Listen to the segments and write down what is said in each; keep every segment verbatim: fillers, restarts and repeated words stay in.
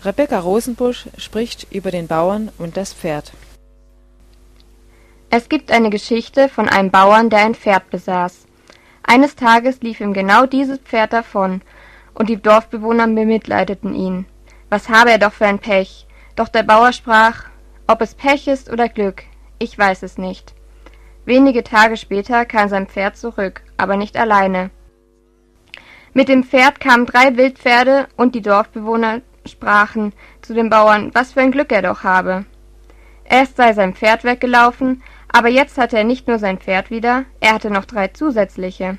Rebecca Rosenbusch spricht über den Bauern und das Pferd. Es gibt eine Geschichte von einem Bauern, der ein Pferd besaß. Eines Tages lief ihm genau dieses Pferd davon, und die Dorfbewohner bemitleideten ihn. Was habe er doch für ein Pech? Doch der Bauer sprach: Ob es Pech ist oder Glück, ich weiß es nicht. Wenige Tage später kam sein Pferd zurück, aber nicht alleine. Mit dem Pferd kamen drei Wildpferde, und die Dorfbewohner sprachen zu dem Bauern, was für ein Glück er doch habe. Erst sei sein Pferd weggelaufen, aber jetzt hatte er nicht nur sein Pferd wieder, er hatte noch drei zusätzliche.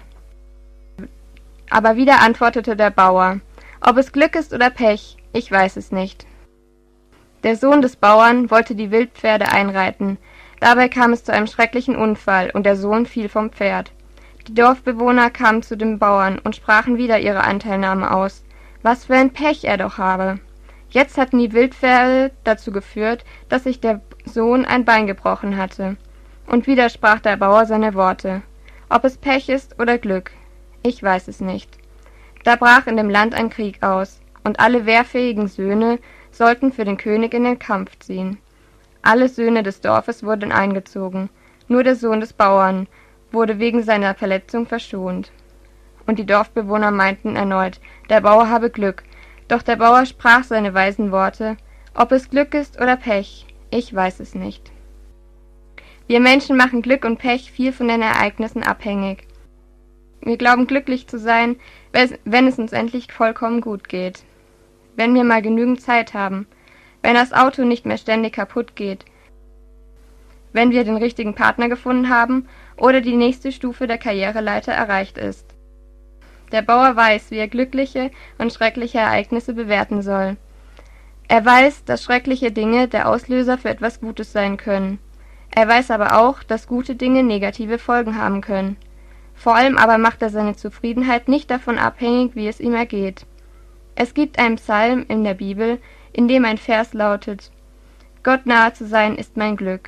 Aber wieder antwortete der Bauer: Ob es Glück ist oder Pech, ich weiß es nicht. Der Sohn des Bauern wollte die Wildpferde einreiten, dabei kam es zu einem schrecklichen Unfall, und der Sohn fiel vom Pferd. Die Dorfbewohner kamen zu dem Bauern und sprachen wieder ihre Anteilnahme aus, was für ein Pech er doch habe. Jetzt hatten die Wildpferde dazu geführt, dass sich der Sohn ein Bein gebrochen hatte. Und wieder sprach der Bauer seine Worte: Ob es Pech ist oder Glück, ich weiß es nicht. Da brach in dem Land ein Krieg aus, und alle wehrfähigen Söhne sollten für den König in den Kampf ziehen. Alle Söhne des Dorfes wurden eingezogen, nur der Sohn des Bauern wurde wegen seiner Verletzung verschont. Und die Dorfbewohner meinten erneut, der Bauer habe Glück, doch der Bauer sprach seine weisen Worte: Ob es Glück ist oder Pech, ich weiß es nicht. Wir Menschen machen Glück und Pech viel von den Ereignissen abhängig. Wir glauben glücklich zu sein, wenn es uns endlich vollkommen gut geht. Wenn wir mal genügend Zeit haben. Wenn das Auto nicht mehr ständig kaputt geht. Wenn wir den richtigen Partner gefunden haben oder die nächste Stufe der Karriereleiter erreicht ist. Der Bauer weiß, wie er glückliche und schreckliche Ereignisse bewerten soll. Er weiß, dass schreckliche Dinge der Auslöser für etwas Gutes sein können. Er weiß aber auch, dass gute Dinge negative Folgen haben können. Vor allem aber macht er seine Zufriedenheit nicht davon abhängig, wie es ihm ergeht. Es gibt einen Psalm in der Bibel, in dem ein Vers lautet: Gott nahe zu sein ist mein Glück.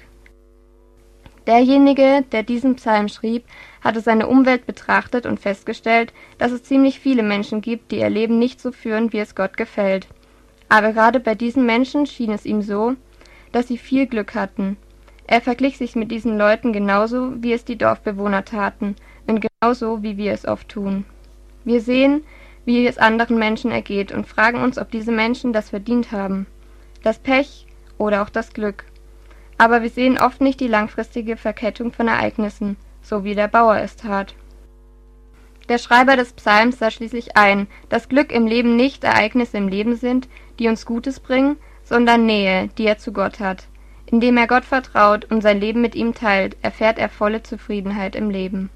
Derjenige, der diesen Psalm schrieb, hatte seine Umwelt betrachtet und festgestellt, dass es ziemlich viele Menschen gibt, die ihr Leben nicht so führen, wie es Gott gefällt. Aber gerade bei diesen Menschen schien es ihm so, dass sie viel Glück hatten. Er verglich sich mit diesen Leuten genauso, wie es die Dorfbewohner taten, und genauso, wie wir es oft tun. Wir sehen, wie es anderen Menschen ergeht, und fragen uns, ob diese Menschen das verdient haben. Das Pech oder auch das Glück. Aber wir sehen oft nicht die langfristige Verkettung von Ereignissen, so wie der Bauer es tat. Der Schreiber des Psalms sah schließlich ein, dass Glück im Leben nicht Ereignisse im Leben sind, die uns Gutes bringen, sondern Nähe, die er zu Gott hat. Indem er Gott vertraut und sein Leben mit ihm teilt, erfährt er volle Zufriedenheit im Leben.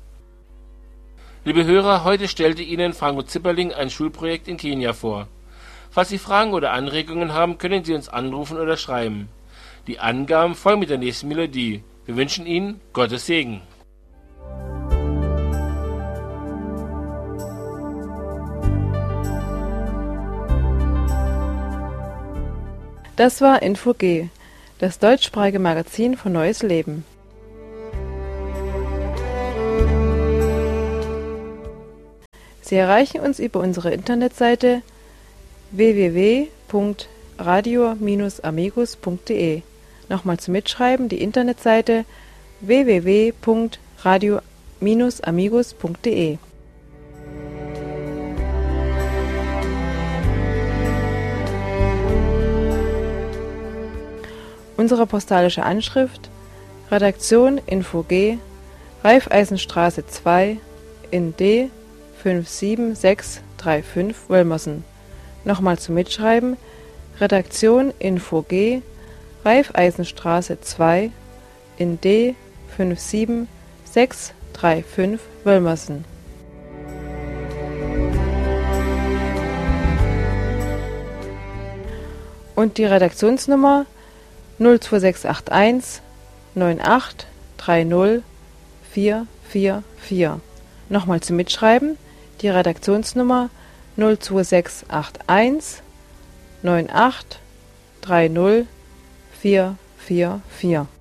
Liebe Hörer, heute stellte Ihnen Franco Zipperling ein Schulprojekt in Kenia vor. Falls Sie Fragen oder Anregungen haben, können Sie uns anrufen oder schreiben. Die Angaben folgen mit der nächsten Melodie. Wir wünschen Ihnen Gottes Segen. Das war Info G, das deutschsprachige Magazin von Neues Leben. Sie erreichen uns über unsere Internetseite w w w punkt radio Bindestrich amigos punkt de. Nochmal zum Mitschreiben die Internetseite w w w punkt radio Bindestrich amigos punkt de. Unsere postalische Anschrift: Redaktion Info G, Raiffeisenstraße zwei in D fünf sieben sechs drei fünf Wölmersen. Nochmal zum Mitschreiben: Redaktion Info G, Raiffeisenstraße zwei in D fünf sieben sechs drei fünf Wölmersen. Und die Redaktionsnummer null zwei sechs acht eins neun acht drei null vier vier vier. Nochmal zum Mitschreiben: die Redaktionsnummer null zwei sechs acht eins neun acht drei null vier vier vier.